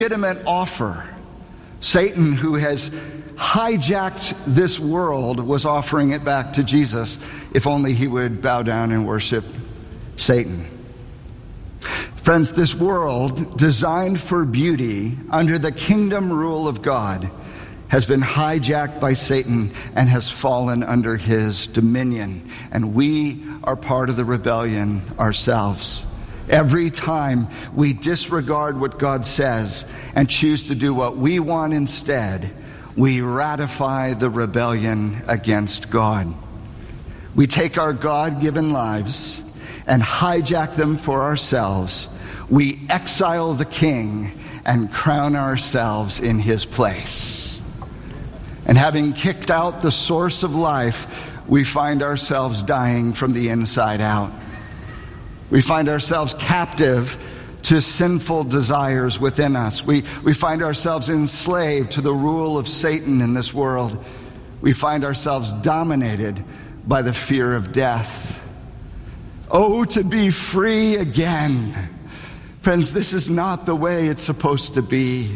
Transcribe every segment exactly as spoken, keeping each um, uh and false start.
legitimate offer. Satan, who has hijacked this world, was offering it back to Jesus if only he would bow down and worship Satan. Friends, this world, designed for beauty under the kingdom rule of God, has been hijacked by Satan and has fallen under his dominion. And we are part of the rebellion ourselves. Every time we disregard what God says and choose to do what we want instead, we ratify the rebellion against God. We take our God-given lives and hijack them for ourselves. We exile the King and crown ourselves in his place. And having kicked out the source of life, we find ourselves dying from the inside out. We find ourselves captive to sinful desires within us. We, we find ourselves enslaved to the rule of Satan in this world. We find ourselves dominated by the fear of death. Oh, to be free again. Friends, this is not the way it's supposed to be.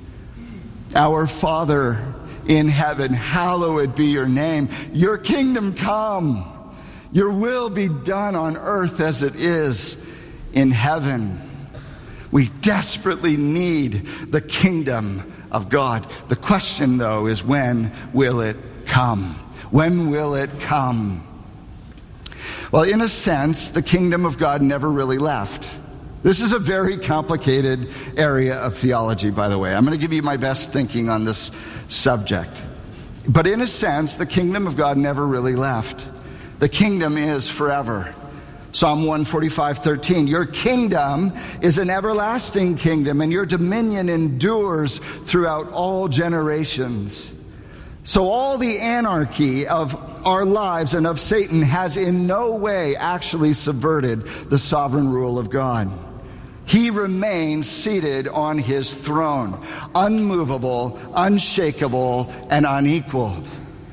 Our Father in heaven, hallowed be your name. Your kingdom come. Your will be done on earth as it is in heaven. We desperately need the kingdom of God. The question, though, is when will it come? When will it come? Well, in a sense, the kingdom of God never really left. This is a very complicated area of theology, by the way. I'm going to give you my best thinking on this subject. But in a sense, the kingdom of God never really left. The kingdom is forever. Psalm one forty-five, thirteen, your kingdom is an everlasting kingdom, and your dominion endures throughout all generations. So all the anarchy of our lives and of Satan has in no way actually subverted the sovereign rule of God. He remains seated on his throne, unmovable, unshakable, and unequaled.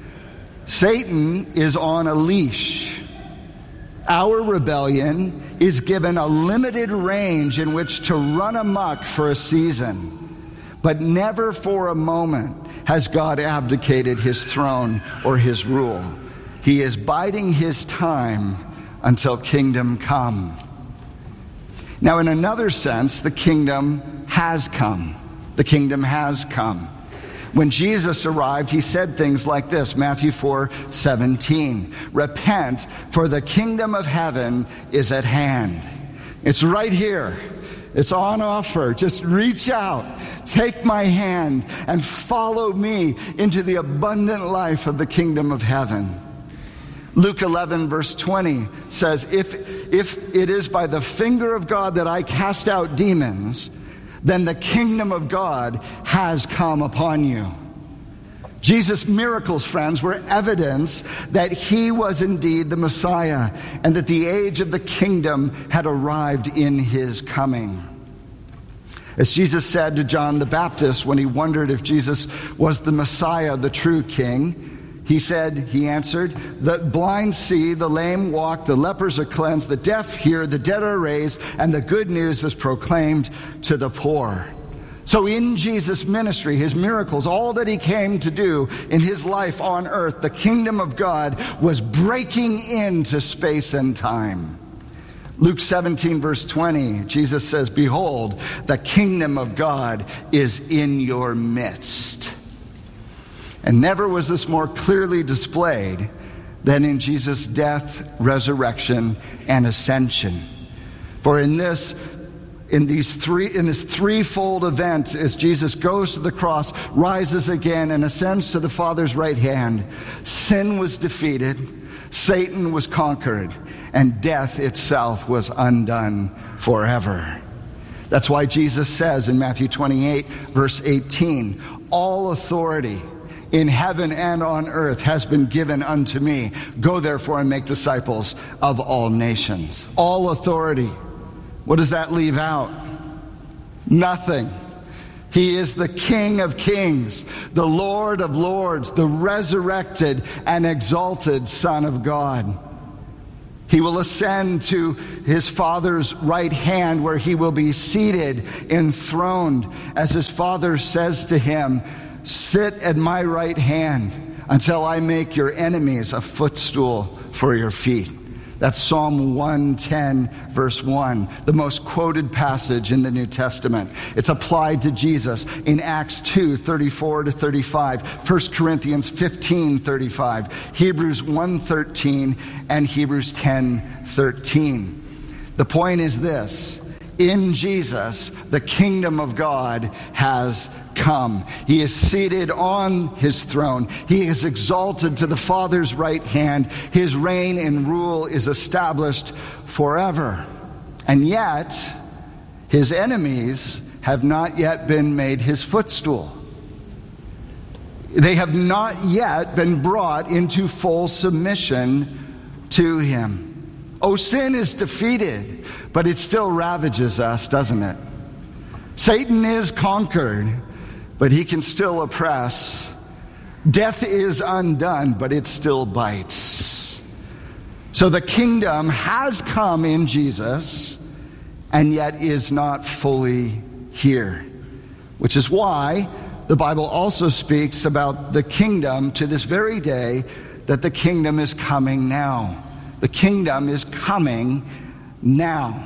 Satan is on a leash. Our rebellion is given a limited range in which to run amok for a season, but never for a moment has God abdicated his throne or his rule. He is biding his time until kingdom come. Now, in another sense, the kingdom has come. The kingdom has come. When Jesus arrived, he said things like this, Matthew four seventeen, repent, for the kingdom of heaven is at hand. It's right here. It's on offer. Just reach out, take my hand, and follow me into the abundant life of the kingdom of heaven. Luke eleven, verse twenty says, if, if it is by the finger of God that I cast out demons, then the kingdom of God has come upon you. Jesus' miracles, friends, were evidence that he was indeed the Messiah and that the age of the kingdom had arrived in his coming. As Jesus said to John the Baptist when he wondered if Jesus was the Messiah, the true king, he said, he answered, the blind see, the lame walk, the lepers are cleansed, the deaf hear, the dead are raised, and the good news is proclaimed to the poor. So in Jesus' ministry, his miracles, all that he came to do in his life on earth, the kingdom of God was breaking into space and time. Luke seventeen, verse twenty, Jesus says, behold, the kingdom of God is in your midst. And never was this more clearly displayed than in Jesus' death, resurrection, and ascension. For in this, in these three, in this threefold event, as Jesus goes to the cross, rises again, and ascends to the Father's right hand, sin was defeated, Satan was conquered, and death itself was undone forever. That's why Jesus says in Matthew twenty-eight, verse eighteen, all authority in heaven and on earth has been given unto me. Go therefore and make disciples of all nations. All authority. What does that leave out? Nothing. He is the King of kings, the Lord of lords, the resurrected and exalted Son of God. He will ascend to his Father's right hand, where he will be seated, enthroned, as his Father says to him, "Sit at my right hand until I make your enemies a footstool for your feet." That's Psalm one ten, verse one, the most quoted passage in the New Testament. It's applied to Jesus in Acts two, thirty-four to thirty-five, First Corinthians fifteen, thirty-five, Hebrews one thirteen, and Hebrews ten thirteen. The point is this: in Jesus, the kingdom of God has come. He is seated on his throne. He is exalted to the Father's right hand. His reign and rule is established forever. And yet, his enemies have not yet been made his footstool. They have not yet been brought into full submission to him. Oh, sin is defeated, but it still ravages us, doesn't it? Satan is conquered, but he can still oppress. Death is undone, but it still bites. So the kingdom has come in Jesus, and yet is not fully here. Which is why the Bible also speaks about the kingdom to this very day, that the kingdom is coming now. The kingdom is coming now.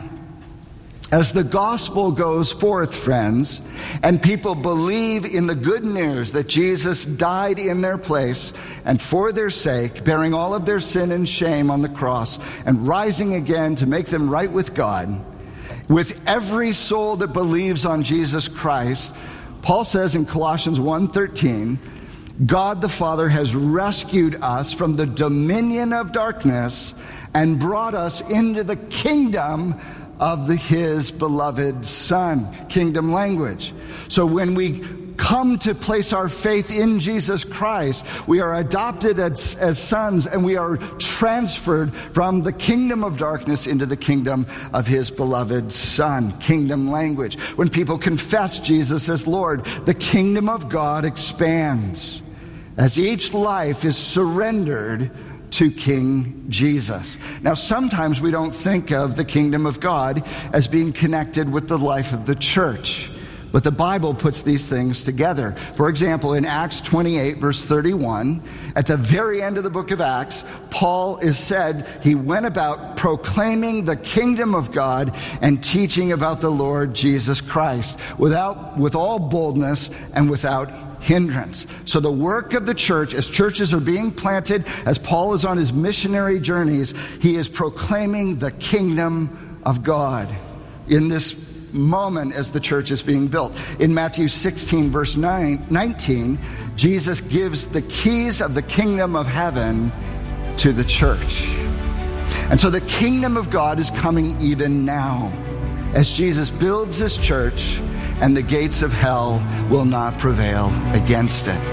As the gospel goes forth, friends, and people believe in the good news that Jesus died in their place and for their sake, bearing all of their sin and shame on the cross and rising again to make them right with God, with every soul that believes on Jesus Christ, Paul says in Colossians one thirteen, God the Father has rescued us from the dominion of darkness and brought us into the kingdom of the, his beloved Son. Kingdom language. So when we come to place our faith in Jesus Christ, we are adopted as, as sons, and we are transferred from the kingdom of darkness into the kingdom of his beloved Son. Kingdom language. When people confess Jesus as Lord, the kingdom of God expands as each life is surrendered to King Jesus. Now, sometimes we don't think of the kingdom of God as being connected with the life of the church, but the Bible puts these things together. For example, in Acts twenty-eight, verse thirty-one, at the very end of the book of Acts, Paul is said he went about proclaiming the kingdom of God and teaching about the Lord Jesus Christ without, with all boldness and without hindrance. So the work of the church, as churches are being planted, as Paul is on his missionary journeys, he is proclaiming the kingdom of God in this moment as the church is being built. In Matthew sixteen, verse nine, nineteen, Jesus gives the keys of the kingdom of heaven to the church. And so the kingdom of God is coming even now as Jesus builds his church, and the gates of hell will not prevail against it.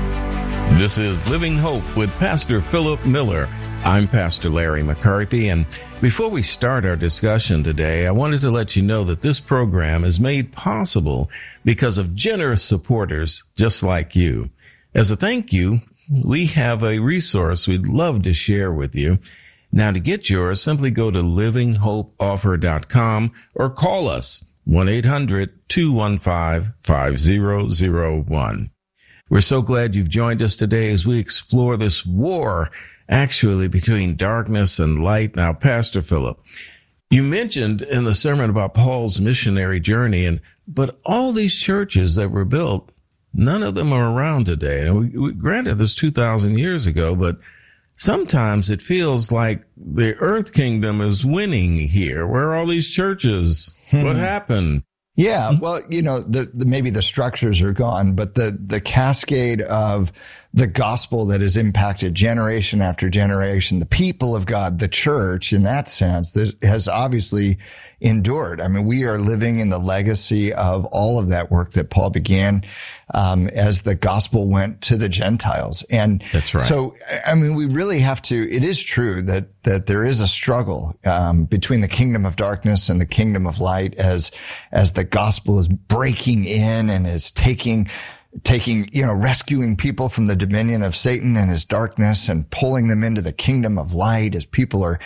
This is Living Hope with Pastor Philip Miller. I'm Pastor Larry McCarthy, and before we start our discussion today, I wanted to let you know that this program is made possible because of generous supporters just like you. As a thank you, we have a resource we'd love to share with you. Now, to get yours, simply go to living hope offer dot com or call us one eight hundred two one five five zero zero one. We're so glad you've joined us today as we explore this war actually between darkness and light. Now, Pastor Philip, you mentioned in the sermon about Paul's missionary journey, and but all these churches that were built, none of them are around today. And we, we, granted, this two thousand years ago, but sometimes it feels like the earth kingdom is winning here. Where are all these churches? Hmm. What happened? Yeah, well, you know, the, the maybe the structures are gone, but the the cascade of the gospel that has impacted generation after generation, the people of God, the church, in that sense, this has obviously endured. I mean, we are living in the legacy of all of that work that Paul began um, as the gospel went to the Gentiles. And that's right. So, I mean, we really have to, it is true that that there is a struggle um, between the kingdom of darkness and the kingdom of light as as the gospel is breaking in and is taking taking, you know, rescuing people from the dominion of Satan and his darkness and pulling them into the kingdom of light as people are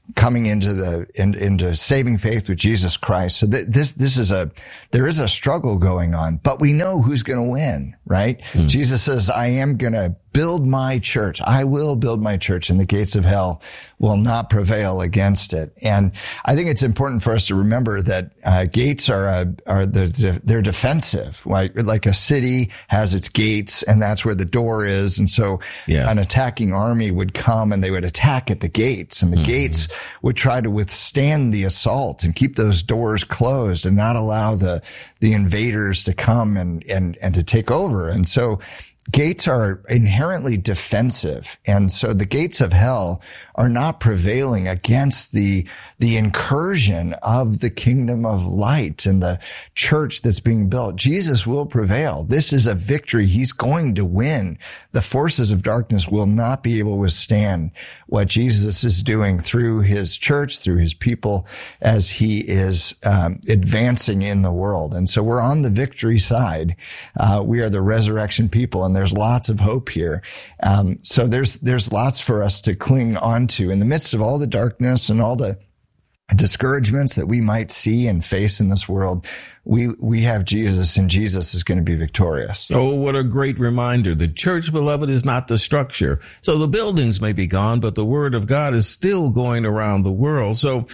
coming into the in, into saving faith with Jesus Christ. So th- this this is a there is a struggle going on, but we know who's going to win, right? Mm. Jesus says, "I am going to build my church. I will build my church, and the gates of hell will not prevail against it." And I think it's important for us to remember that uh, gates are a, are the, they're defensive, right? Like a city has its gates, and that's where the door is. And so yes. an attacking army would come, and they would attack at the gates, and the mm-hmm. gates would try to withstand the assault and keep those doors closed and not allow the the invaders to come and and and to take over. And so gates are inherently defensive. And so the gates of hell are not prevailing against the, the incursion of the kingdom of light and the church that's being built. Jesus will prevail. This is a victory. He's going to win. The forces of darkness will not be able to withstand what Jesus is doing through his church, through his people, as he is um, advancing in the world. And so we're on the victory side. Uh, we are the resurrection people, and there's lots of hope here. Um, so there's there's lots for us to cling on to in the midst of all the darkness and all the discouragements that we might see and face in this world. We we have Jesus, and Jesus is going to be victorious. Oh, what a great reminder. The church, beloved, is not the structure. So the buildings may be gone, but the word of God is still going around the world. So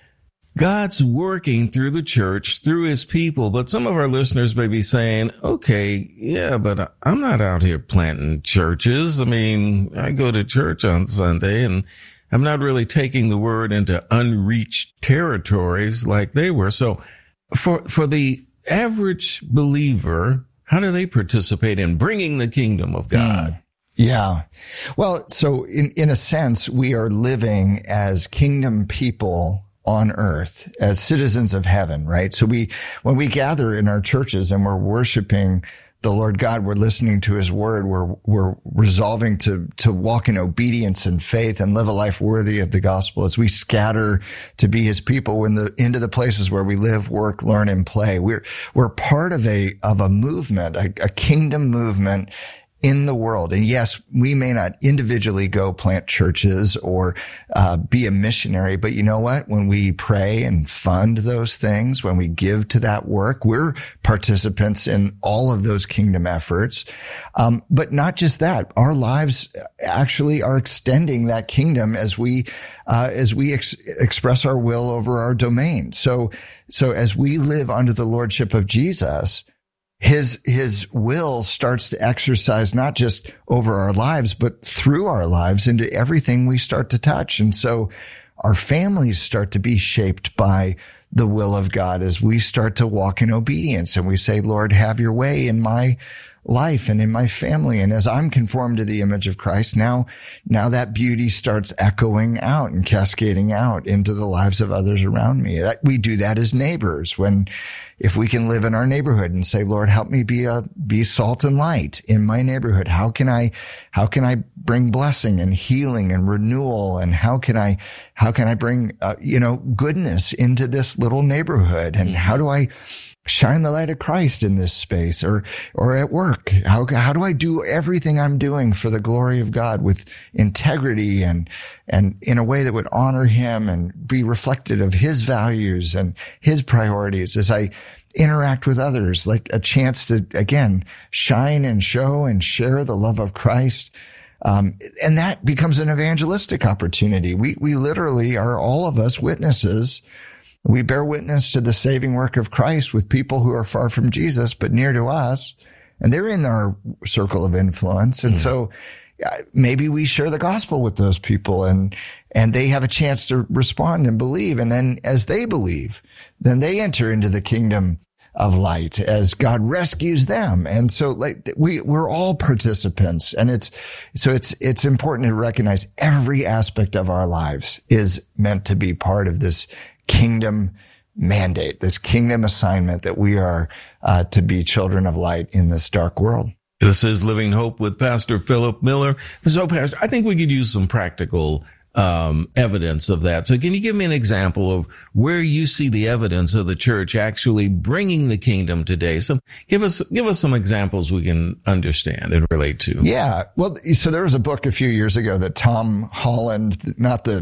God's working through the church, through his people. But some of our listeners may be saying, okay, yeah, but I'm not out here planting churches. I mean, I go to church on Sunday, and I'm not really taking the word into unreached territories like they were. So for, for the average believer, how do they participate in bringing the kingdom of God? Mm. Yeah. Well, so in, in a sense, we are living as kingdom people on earth, as citizens of heaven, right? So we, when we gather in our churches and we're worshiping the Lord God, we're listening to his word, we're, we're resolving to, to walk in obedience and faith and live a life worthy of the gospel as we scatter to be his people in the, into the places where we live, work, learn, and play. We're, we're part of a, of a movement, a, a kingdom movement in the world. And yes, we may not individually go plant churches or uh, be a missionary, but you know what? When we pray and fund those things, when we give to that work, we're participants in all of those kingdom efforts. Um, but not just that, our lives actually are extending that kingdom as we uh, as we ex- express our will over our domain. So, so as we live under the lordship of Jesus, His, his will starts to exercise not just over our lives, but through our lives into everything we start to touch. And so our families start to be shaped by the will of God as we start to walk in obedience. And we say, Lord, have your way in my life and in my family. And as I'm conformed to the image of Christ, now, now that beauty starts echoing out and cascading out into the lives of others around me. That, we do that as neighbors when, if we can live in our neighborhood and say, Lord, help me be a, be salt and light in my neighborhood. How can I, how can I bring blessing and healing and renewal? And how can I, how can I bring, uh, you know, goodness into this little neighborhood? And how do I shine the light of Christ in this space or, or at work? How, how do I do everything I'm doing for the glory of God with integrity and, and in a way that would honor him and be reflected of his values and his priorities as I interact with others, like a chance to, again, shine and show and share the love of Christ. Um, and that becomes an evangelistic opportunity. We, we literally are, all of us, witnesses. We bear witness to the saving work of Christ with people who are far from Jesus, but near to us, and they're in our circle of influence. And mm. so maybe we share the gospel with those people, and, and they have a chance to respond and believe. And then as they believe, then they enter into the kingdom of light as God rescues them. And so like we, we're all participants. And it's, so it's, it's important to recognize every aspect of our lives is meant to be part of this kingdom mandate, this kingdom assignment that we are uh, to be children of light in this dark world. This is Living Hope with Pastor Philip Miller. So, Pastor, I think we could use some practical um evidence of that. So can you give me an example of where you see the evidence of the church actually bringing the kingdom today? So give us give us some examples we can understand and relate to. Yeah. Well, so there was a book a few years ago that Tom Holland, not the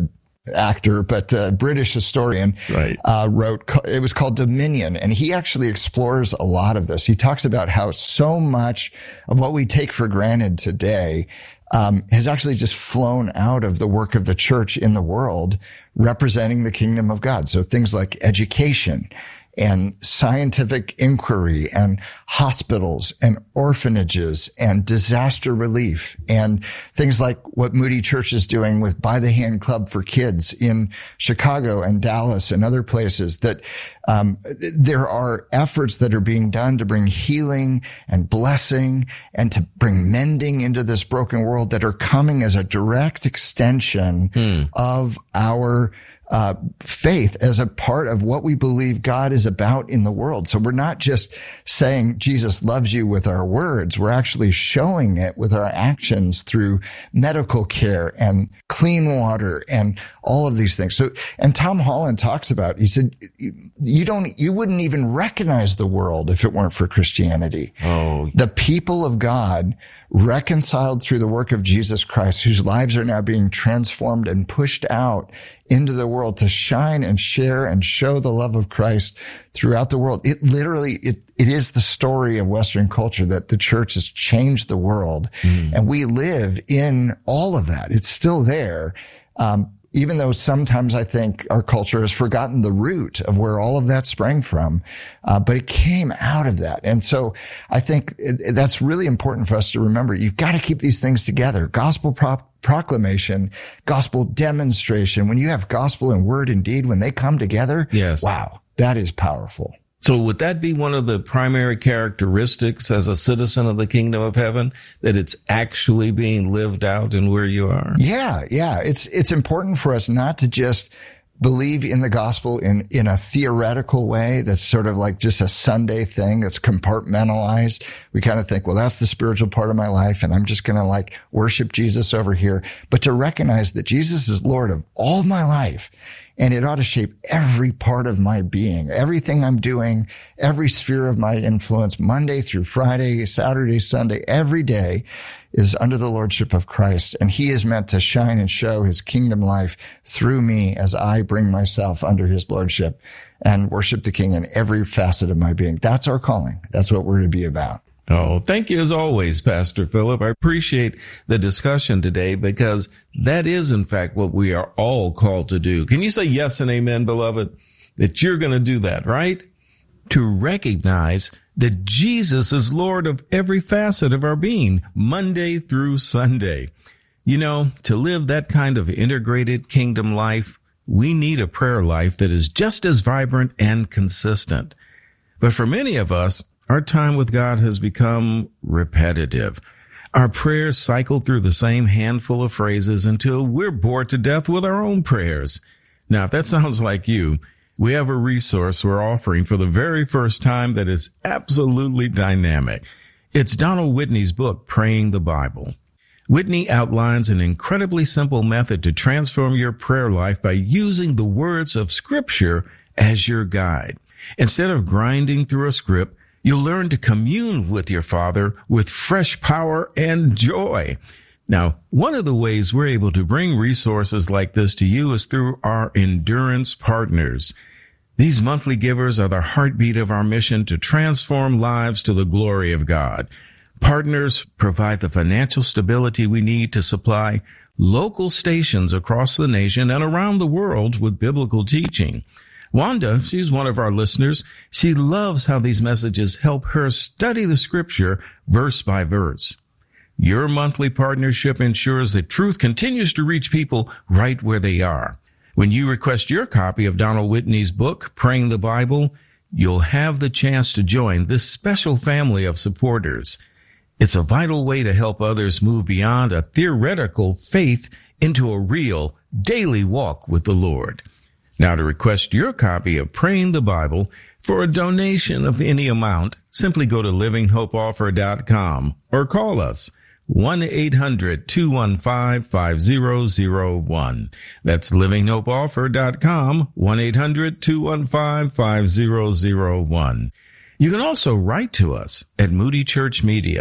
actor, but a British historian, right. uh, wrote, it was called Dominion. And he actually explores a lot of this. He talks about how so much of what we take for granted today Um, has actually just flown out of the work of the church in the world representing the kingdom of God. So things like education and scientific inquiry and hospitals and orphanages and disaster relief and things like what Moody Church is doing with By the Hand Club for Kids in Chicago and Dallas and other places, that um, there are efforts that are being done to bring healing and blessing and to bring mending into this broken world that are coming as a direct extension hmm. of our Uh, faith as a part of what we believe God is about in the world. So we're not just saying Jesus loves you with our words. We're actually showing it with our actions through medical care and clean water and all of these things. So, and Tom Holland talks about, he said, you don't, you wouldn't even recognize the world if it weren't for Christianity. Oh, the people of God reconciled through the work of Jesus Christ, whose lives are now being transformed and pushed out into the world to shine and share and show the love of Christ throughout the world. It literally, it, it is the story of Western culture that the church has changed the world. Mm. And we live in all of that. It's still there. Um, even though sometimes I think our culture has forgotten the root of where all of that sprang from, uh, but it came out of that. And so I think it, that's really important for us to remember. You've got to keep these things together. Gospel pro- proclamation, gospel demonstration. When you have gospel and word and deed, when they come together, yes. Wow, that is powerful. So would that be one of the primary characteristics as a citizen of the kingdom of heaven, that it's actually being lived out in where you are? Yeah, yeah. It's, it's important for us not to just believe in the gospel in, in a theoretical way that's sort of like just a Sunday thing that's compartmentalized. We kind of think, well, that's the spiritual part of my life, and I'm just going to like worship Jesus over here. But to recognize that Jesus is Lord of all my life, and it ought to shape every part of my being, everything I'm doing, every sphere of my influence, Monday through Friday, Saturday, Sunday, every day is under the lordship of Christ. And he is meant to shine and show his kingdom life through me as I bring myself under his lordship and worship the King in every facet of my being. That's our calling. That's what we're to be about. Oh, thank you as always, Pastor Philip. I appreciate the discussion today, because that is, in fact, what we are all called to do. Can you say yes and amen, beloved? That you're going to do that, right? To recognize that Jesus is Lord of every facet of our being, Monday through Sunday. You know, to live that kind of integrated kingdom life, we need a prayer life that is just as vibrant and consistent. But for many of us, our time with God has become repetitive. Our prayers cycle through the same handful of phrases until we're bored to death with our own prayers. Now, if that sounds like you, we have a resource we're offering for the very first time that is absolutely dynamic. It's Donald Whitney's book, Praying the Bible. Whitney outlines an incredibly simple method to transform your prayer life by using the words of Scripture as your guide. Instead of grinding through a script, you'll learn to commune with your Father with fresh power and joy. Now, one of the ways we're able to bring resources like this to you is through our Endurance Partners. These monthly givers are the heartbeat of our mission to transform lives to the glory of God. Partners provide the financial stability we need to supply local stations across the nation and around the world with biblical teaching. Wanda, she's one of our listeners. She loves how these messages help her study the Scripture verse by verse. Your monthly partnership ensures that truth continues to reach people right where they are. When you request your copy of Donald Whitney's book, Praying the Bible, you'll have the chance to join this special family of supporters. It's a vital way to help others move beyond a theoretical faith into a real daily walk with the Lord. Now, to request your copy of Praying the Bible for a donation of any amount, simply go to living hope offer dot com or call us one eight hundred two one five five zero zero one. That's living hope offer dot com, one eight hundred two one five five zero zero one. You can also write to us at Moody Church Media,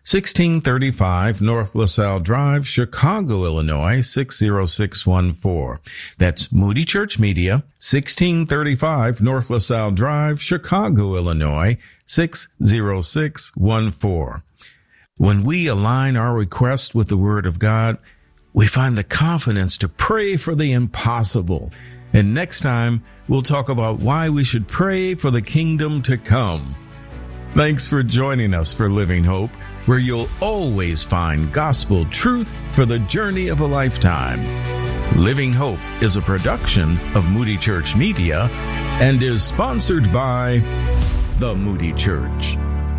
sixteen thirty-five North LaSalle Drive, Chicago, Illinois, six oh six one four. That's Moody Church Media, sixteen thirty-five North LaSalle Drive, Chicago, Illinois, six oh six one four. When we align our request with the Word of God, we find the confidence to pray for the impossible. And next time, we'll talk about why we should pray for the kingdom to come. Thanks for joining us for Living Hope, where you'll always find gospel truth for the journey of a lifetime. Living Hope is a production of Moody Church Media and is sponsored by the Moody Church.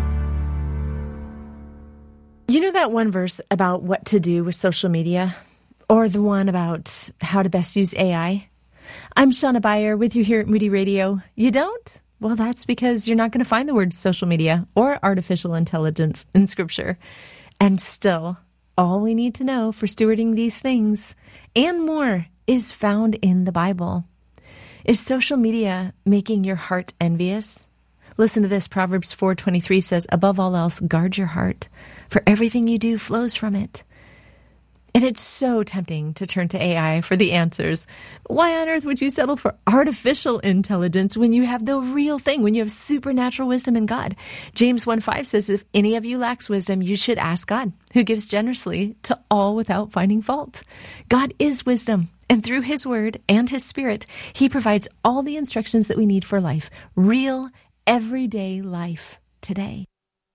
You know that one verse about what to do with social media? Or the one about how to best use A I? I'm Shauna Beyer with you here at Moody Radio. You don't? Well, that's because you're not going to find the words social media or artificial intelligence in Scripture. And still, all we need to know for stewarding these things and more is found in the Bible. Is social media making your heart envious? Listen to this. Proverbs four twenty-three says, above all else, guard your heart, for everything you do flows from it. And it's so tempting to turn to A I for the answers. Why on earth would you settle for artificial intelligence when you have the real thing, when you have supernatural wisdom in God? James one five says, if any of you lacks wisdom, you should ask God, who gives generously to all without finding fault. God is wisdom, and through His Word and His Spirit, He provides all the instructions that we need for life, real, everyday life today.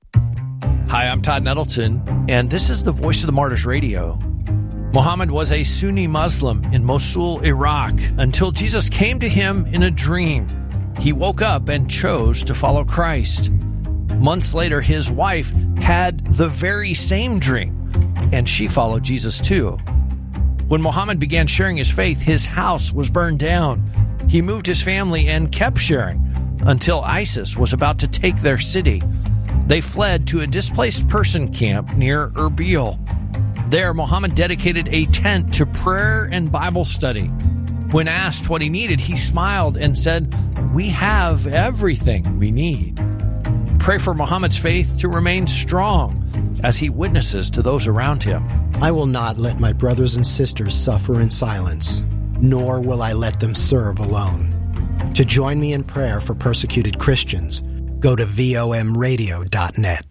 Hi, I'm Todd Nettleton, and this is the Voice of the Martyrs Radio. Muhammad was a Sunni Muslim in Mosul, Iraq, until Jesus came to him in a dream. He woke up and chose to follow Christ. Months later, his wife had the very same dream, and she followed Jesus too. When Muhammad began sharing his faith, his house was burned down. He moved his family and kept sharing until ISIS was about to take their city. They fled to a displaced person camp near Erbil. There, Muhammad dedicated a tent to prayer and Bible study. When asked what he needed, he smiled and said, "We have everything we need." Pray for Muhammad's faith to remain strong as he witnesses to those around him. I will not let my brothers and sisters suffer in silence, nor will I let them serve alone. To join me in prayer for persecuted Christians, go to V O M radio dot net.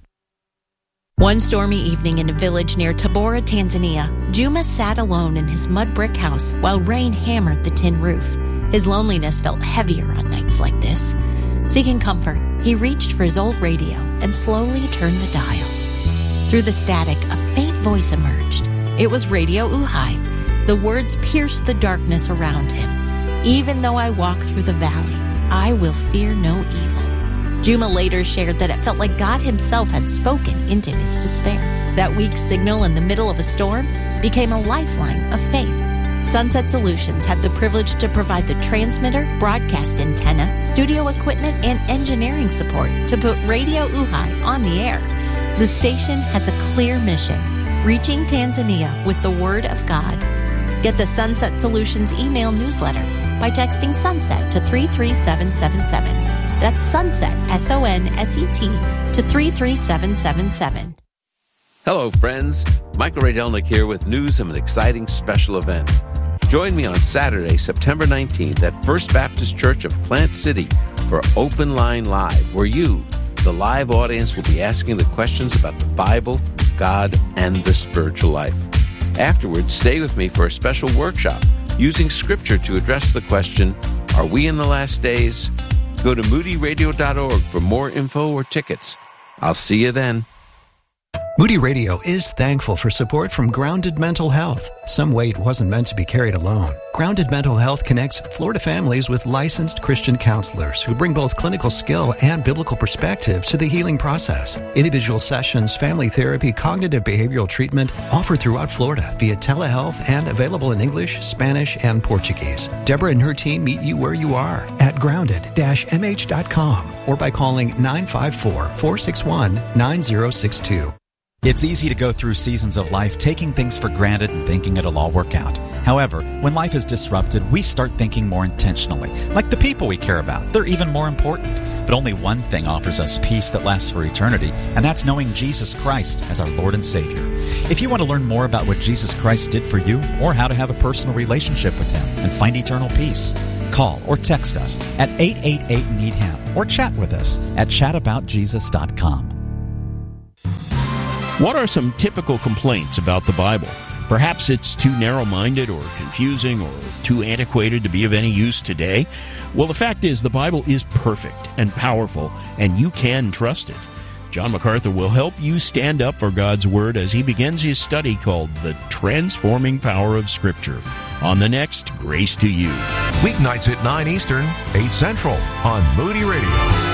One stormy evening in a village near Tabora, Tanzania, Juma sat alone in his mud brick house while rain hammered the tin roof. His loneliness felt heavier on nights like this. Seeking comfort, he reached for his old radio and slowly turned the dial. Through the static, a faint voice emerged. It was Radio Uhai. The words pierced the darkness around him. Even though I walk through the valley, I will fear no evil. Juma later shared that it felt like God himself had spoken into his despair. That weak signal in the middle of a storm became a lifeline of faith. Sunset Solutions had the privilege to provide the transmitter, broadcast antenna, studio equipment, and engineering support to put Radio Uhai on the air. The station has a clear mission, reaching Tanzania with the Word of God. Get the Sunset Solutions email newsletter by texting SUNSET to three three seven seven seven. That's SUNSET, S O N S E T, to three three seven seven seven. Hello, friends. Michael Radelnik here with news of an exciting special event. Join me on Saturday, September nineteenth at First Baptist Church of Plant City for Open Line Live, where you, the live audience, will be asking the questions about the Bible, God, and the spiritual life. Afterwards, stay with me for a special workshop using Scripture to address the question, are we in the last days? Go to moody radio dot org for more info or tickets. I'll see you then. Moody Radio is thankful for support from Grounded Mental Health. Some weight wasn't meant to be carried alone. Grounded Mental Health connects Florida families with licensed Christian counselors who bring both clinical skill and biblical perspective to the healing process. Individual sessions, family therapy, cognitive behavioral treatment offered throughout Florida via telehealth and available in English, Spanish, and Portuguese. Deborah and her team meet you where you are at grounded dash m h dot com or by calling nine five four, four six one, nine zero six two. It's easy to go through seasons of life taking things for granted and thinking it'll all work out. However, when life is disrupted, we start thinking more intentionally. Like the people we care about, they're even more important. But only one thing offers us peace that lasts for eternity, and that's knowing Jesus Christ as our Lord and Savior. If you want to learn more about what Jesus Christ did for you, or how to have a personal relationship with Him and find eternal peace, call or text us at eight eight eight, N E E D, H A M or chat with us at chat about jesus dot com. What are some typical complaints about the Bible? Perhaps it's too narrow-minded or confusing or too antiquated to be of any use today. Well, the fact is the Bible is perfect and powerful, and you can trust it. John MacArthur will help you stand up for God's Word as he begins his study called The Transforming Power of Scripture on the next Grace to You. Weeknights at nine Eastern, eight Central on Moody Radio.